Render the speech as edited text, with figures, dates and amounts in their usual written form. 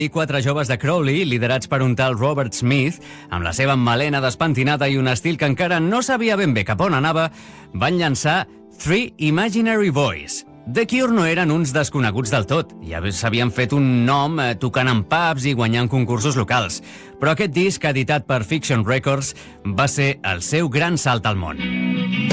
I 4 joves de Crowley, liderats per un tal Robert Smith, amb la seva melena despentinada i un estil que encara no sabia ben bé cap on anava, van llançar Three Imaginary Boys. The Cure no eren uns desconeguts del tot. Ja s'havien fet un nom tocant en pubs i guanyant concursos locals. Però aquest disc, editat per Fiction Records, va ser el seu gran salt al món.